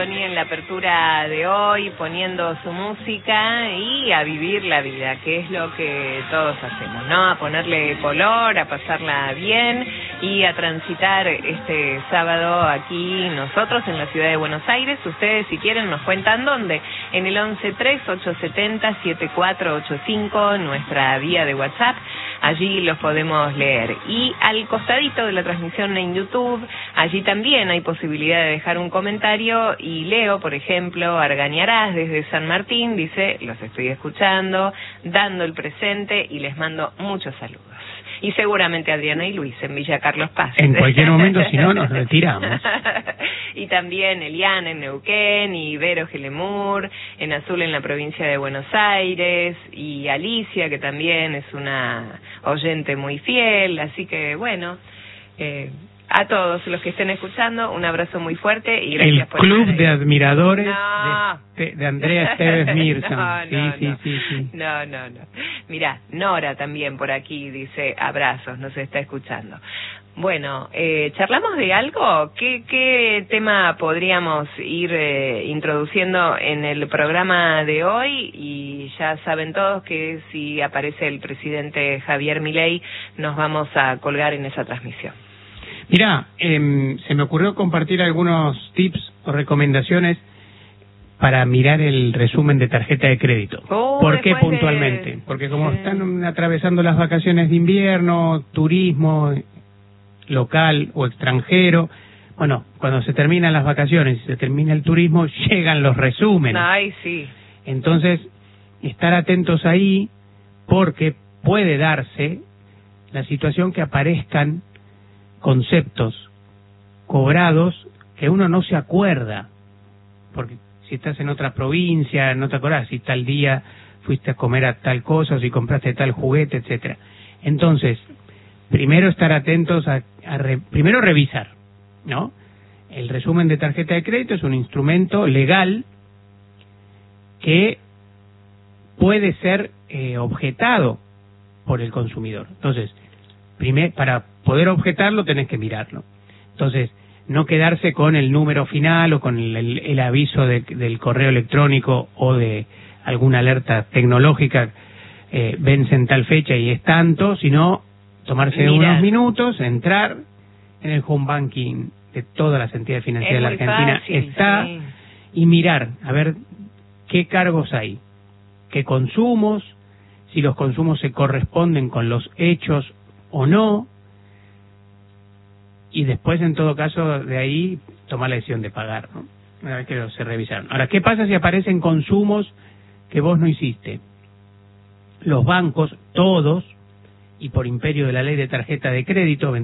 sintonía en la apertura de hoy, poniendo su música y a vivir la vida, que es lo que todos hacemos, ¿no? A ponerle color, a pasarla bien y a transitar este sábado aquí nosotros en la ciudad de Buenos Aires. Ustedes, si quieren, nos cuentan dónde. En el 113870-7485, nuestra vía de WhatsApp. Allí los podemos leer. Y al costadito de la transmisión en YouTube, allí también hay posibilidad de dejar un comentario. Y Leo, por ejemplo, Argañarás desde San Martín, dice: los estoy escuchando, dando el presente y les mando muchos saludos. Y seguramente Adriana y Luis en Villa Carlos Paz. En cualquier momento, si no, nos retiramos. Y también Eliana en Neuquén, y Vero Gelemur en Azul en la provincia de Buenos Aires, y Alicia, que también es una oyente muy fiel. Así que, bueno, a todos los que estén escuchando, un abrazo muy fuerte y gracias por el club estar ahí. de admiradores No. de Andrea Esteves Mirza. No. Sí. No. Mirá, Nora también por aquí dice abrazos, nos está escuchando. Bueno, ¿charlamos de algo? ¿Qué tema podríamos ir introduciendo en el programa de hoy? Y ya saben todos que si aparece el presidente Javier Milei, nos vamos a colgar en esa transmisión. Mirá, se me ocurrió compartir algunos tips o recomendaciones para mirar el resumen de tarjeta de crédito. ¿Por qué puntualmente? Porque como están atravesando las vacaciones de invierno, turismo local o extranjero, bueno, cuando se terminan las vacaciones y se termina el turismo, llegan los resúmenes. Ay, sí. Entonces, estar atentos ahí, porque puede darse la situación que aparezcan conceptos cobrados que uno no se acuerda, porque si estás en otra provincia no te acordás si tal día fuiste a comer a tal cosa o si compraste tal juguete, etcétera. Entonces, primero estar atentos primero revisar, ¿no? El resumen de tarjeta de crédito es un instrumento legal que puede ser objetado por el consumidor. Entonces, para poder objetarlo tenés que mirarlo. Entonces, no quedarse con el número final o con el aviso del correo electrónico o de alguna alerta tecnológica, vence en tal fecha y es tanto, sino tomarse unos minutos, entrar en el home banking de todas las entidades financieras de la Argentina, fácil, sí. Y mirar, a ver qué cargos hay, qué consumos, si los consumos se corresponden con los hechos o no, y después, en todo caso, de ahí tomar la decisión de pagar, ¿no? Una vez que se revisaron. Ahora, ¿qué pasa si aparecen consumos que vos no hiciste? Los bancos, todos, y por imperio de la ley de tarjeta de crédito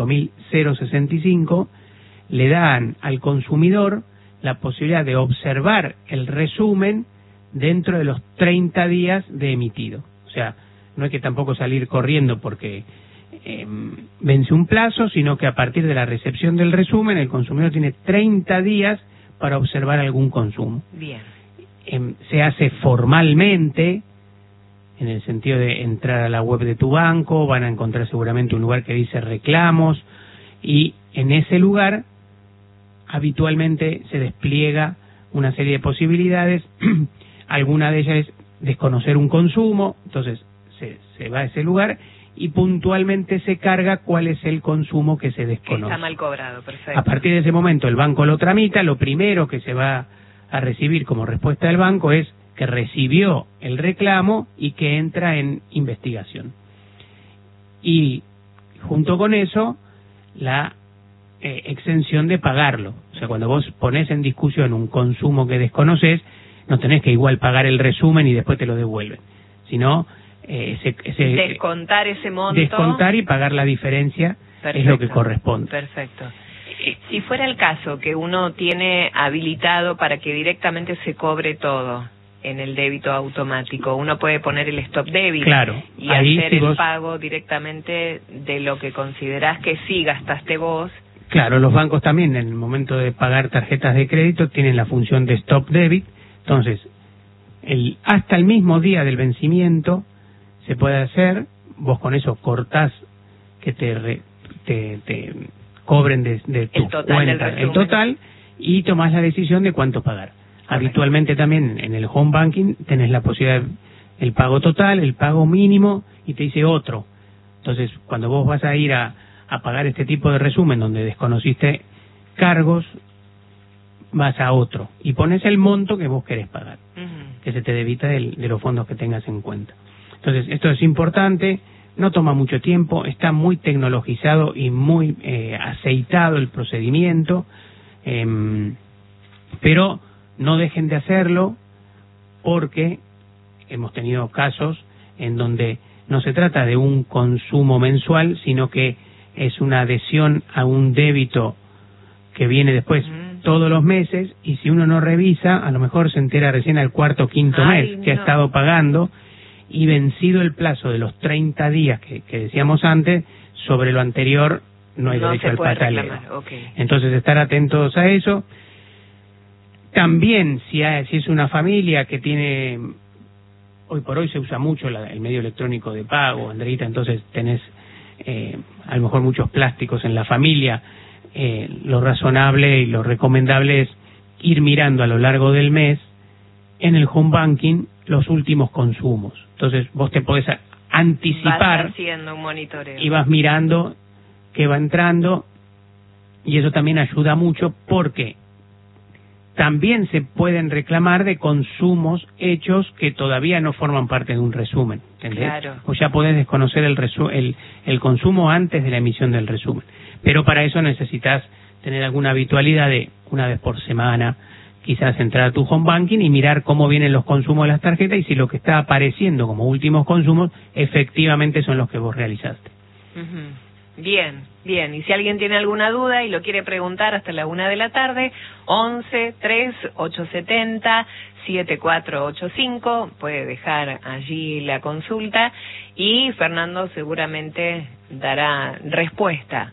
25.065, le dan al consumidor la posibilidad de observar el resumen dentro de los 30 días de emitido. O sea, no hay que tampoco salir corriendo porque vence un plazo, sino que a partir de la recepción del resumen el consumidor tiene 30 días para observar algún consumo. Bien. Se hace formalmente, en el sentido de entrar a la web de tu banco, van a encontrar seguramente un lugar que dice reclamos, y en ese lugar habitualmente se despliega una serie de posibilidades. Alguna de ellas es desconocer un consumo, entonces se va a ese lugar y puntualmente se carga cuál es el consumo que se desconoce. Está mal cobrado, perfecto. A partir de ese momento el banco lo tramita, lo primero que se va a recibir como respuesta del banco es que recibió el reclamo y que entra en investigación. Y junto con eso, la exención de pagarlo. O sea, cuando vos ponés en discusión un consumo que desconoces, no tenés que igual pagar el resumen y después te lo devuelven, sino descontar ese monto. Descontar y pagar la diferencia. Perfecto. Es lo que corresponde. Perfecto. Si fuera el caso que uno tiene habilitado para que directamente se cobre todo en el débito automático, uno puede poner el stop débito, claro, y ahí hacer si el vos pago directamente de lo que considerás que sí gastaste vos. Claro, los bancos también en el momento de pagar tarjetas de crédito tienen la función de stop debit. Entonces, hasta el mismo día del vencimiento se puede hacer, vos con eso cortás que te cobren de tu cuenta el total, y tomás la decisión de cuánto pagar. Habitualmente también en el home banking tenés la posibilidad el pago total, el pago mínimo y te dice otro. Entonces, cuando vos vas a ir a pagar este tipo de resumen donde desconociste cargos, vas a otro y pones el monto que vos querés pagar, que se te debita de los fondos que tengas en cuenta. Entonces, esto es importante, no toma mucho tiempo, está muy tecnologizado y muy aceitado el procedimiento, pero no dejen de hacerlo porque hemos tenido casos en donde no se trata de un consumo mensual, sino que es una adhesión a un débito que viene después todos los meses, y si uno no revisa, a lo mejor se entera recién al cuarto o quinto mes que ha estado pagando, y vencido el plazo de los 30 días que decíamos antes, sobre lo anterior no hay derecho al pataleo. Entonces, estar atentos a eso. También, si es una familia que tiene, hoy por hoy se usa mucho el medio electrónico de pago, Andreita, entonces tenés a lo mejor muchos plásticos en la familia, lo razonable y lo recomendable es ir mirando a lo largo del mes en el home banking los últimos consumos. Entonces vos te podés anticipar, vas haciendo un monitoreo y vas mirando qué va entrando, y eso también ayuda mucho porque también se pueden reclamar de consumos hechos que todavía no forman parte de un resumen, ¿entendés? Claro. O ya podés desconocer el consumo antes de la emisión del resumen. Pero para eso necesitas tener alguna habitualidad de una vez por semana, quizás entrar a tu home banking y mirar cómo vienen los consumos de las tarjetas y si lo que está apareciendo como últimos consumos efectivamente son los que vos realizaste. Bien, bien. Y si alguien tiene alguna duda y lo quiere preguntar hasta la 1 de la tarde, 11-3-870-7485, puede dejar allí la consulta y Fernando seguramente dará respuesta.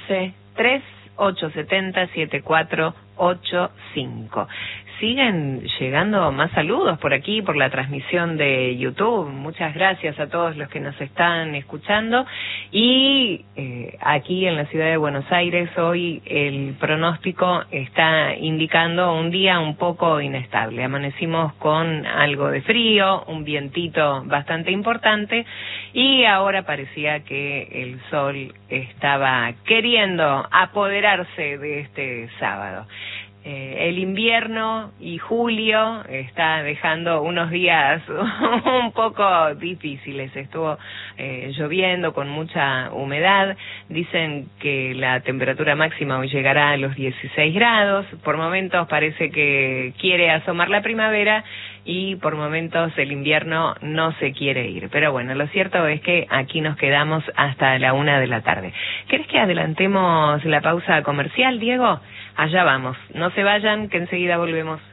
11-3-870-7485. Siguen llegando más saludos por aquí, por la transmisión de YouTube. Muchas gracias a todos los que nos están escuchando. Y aquí en la ciudad de Buenos Aires hoy el pronóstico está indicando un día un poco inestable. Amanecimos con algo de frío, un vientito bastante importante y ahora parecía que el sol estaba queriendo apoderarse de este sábado. El invierno y julio está dejando unos días un poco difíciles. Estuvo lloviendo con mucha humedad. Dicen que la temperatura máxima hoy llegará a los 16 grados. Por momentos parece que quiere asomar la primavera y por momentos el invierno no se quiere ir. Pero bueno, lo cierto es que aquí nos quedamos hasta la 1 de la tarde. ¿Querés que adelantemos la pausa comercial, Diego? Allá vamos. No se vayan, que enseguida volvemos.